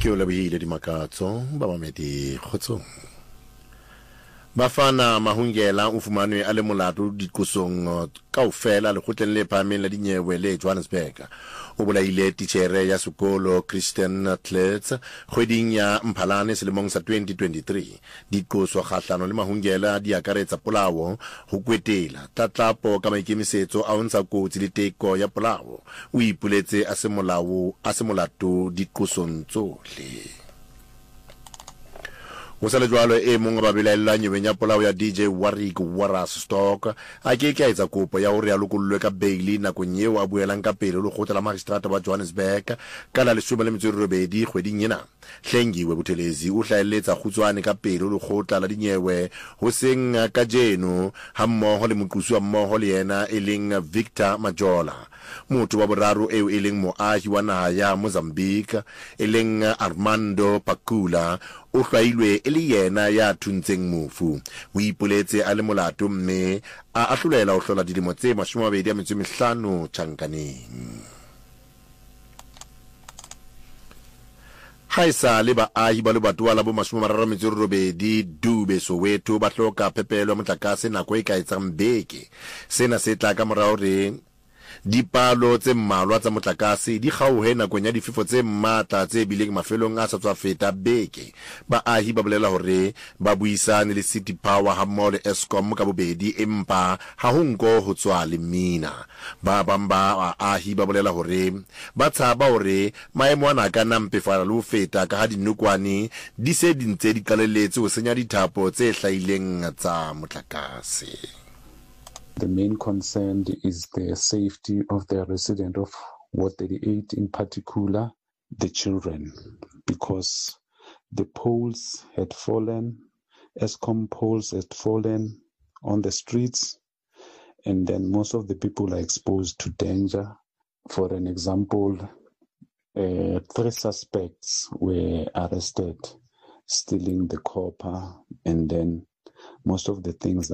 ke o lebile di makatso ba mamedi khotso Bafana Mahungela o fumanwe a le molato dikosong kaofela le kgotleng le phahameng la dinyewe le Johannesburg o bolaile titjhere ya sekolo Christian Tlets kgweding ya Mphalane selemong sa 2023 dikoso kgahlano le Mahungela di akaretsa polao ho kwetela tlatlapo ka maikemisetso a ho ntsha kotsi le teko ya polao o ipuletse a se molato dikosong tsohle Mosale jwalo e mong ba belaela nyeweng ya polao ya DJ Warwick Waras Stock a ke a etsa kopo ya hore ya lokollwe ka bail nakong eo a buelang ka pele le kgotla la magistrate ba Johannesburg ka la 18 kgweding ena Hlengiwe Buthelezi o hlaeletsa kgutswane ka pele le kgotla la dinyewe ho seng ka jeno ha mmoho le moqosi wa mmoho le yena e leng Victor Majola motho wa boraro eo e leng moahi wa naha ya Mozambique e leng Armando Pakula o hlwailwe e le yena ya thuntseng mofu o ipoletse a le molato mme a ahlolela ho hlola dilemo tse 25 tjhankaneng Haisa le baahi ba lebatowa la bo 38 Dube Soweto ba hloka phepelo ya motlakase nako e ka etsang beke sena se tla ka morao re dipalo tse mmalwa tsa motlakase di kgauhe nakong ya difefo tse matla tse bileng mafelong a sa tswa feta beke baahi ba bolela hore ba buisane le City Power ha mmoho le Eskom ka bobedi empa ha ho nko ho tswa le mina ba bamba baahi ba bolela hore ba tshaba hore maemo ana ka nna mpefala le ho feta ka ha dinokwane di se dintse di qalelletse ho senya dithapo tse hlaileng tsa motlakase The main concern is the safety of the resident of Ward 38, in particular the children, because the poles had fallen, Eskom poles had fallen on the streets, and then most of the people are exposed to danger. For an example, 3 suspects were arrested stealing the copper, and then most of the things